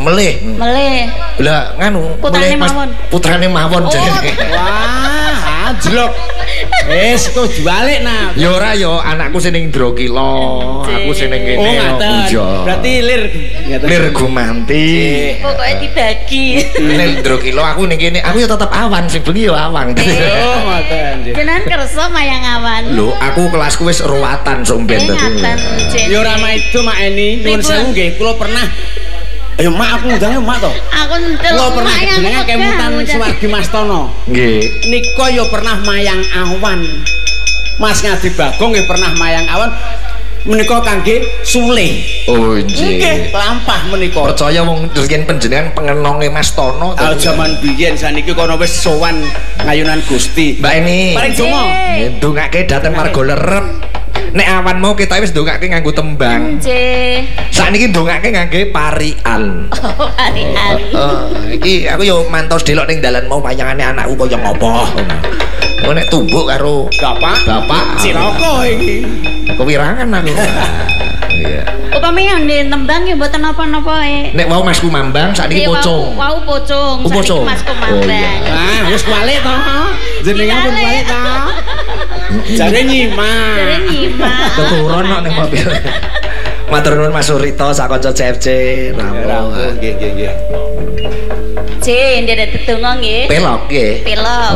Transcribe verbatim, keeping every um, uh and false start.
melih. Melih. Lah nganu, putrane Mas mawon. Putrane mawon Oh. jane. Wah, anjlok. Wis kok diwalik nah. Ya ora ya anakku sing ning Drokilo, aku sing ning kene. Oh, ngaten. Berarti lir ngaten. Lir Gumanti. Pokoknya dibagi. Ning Drokilo aku ning kene, aku ya tetep awan sing bengi ya awan. Oh, ngoten. Jenengan kersa mayang awan. Lho, aku kelasku wis ruwatan sok ben Eh, dadi. ngaten, Jen. Ya ora itu Mak Eni, nuwun sewu nggih, kula pernah ayo Mak aku ngundangnya Mak to. Aku ndelok Kula pernah mayang jenengan kemutan Suwargi Mastono. Nggih. Nika ya pernah mayang awan. Mas Ngadi Bagong nggih pernah mayang awan. Menika kangge Sule. Oh, Nggih, nggih. lampah menika. Percaya wong yen panjenengan pengenonge Mas Tono. Al jaman biyen saniki kono wis sowan ngayunan Gusti. Mbak ini. Paring donga. Nggih, ndongake dhateng marga lerep. Nek awan mau kita wis ndongake nganggo tembang. Nggih. Sakniki ndongake ngangge parian. Oh, hari-hari. Heeh, iki aku yo mantos delok ning dalan mau wayangane anakku kaya ngopo. Ngono nek tumbuk karo Bapak. bapak Ciloko iki. kewirangan aku. Iya. Upami yang di tembang ya mboten napa-napa e. Nek wau Masku Mambang sakniki pocong. Wau pocong. Oh, pocong. Mas Oh, Kumambang. iya. Ah, wis balik to. Jenengan pun balik to. Jare nyimak. Jare nyimak. Keturun kok ning mobil. Matur nuwun Mas Surito sak kanca C F C. Rampung. Nggih, nggih, nggih. Jen, dia ada tetungong nggih. Pelok nggih. Pelok.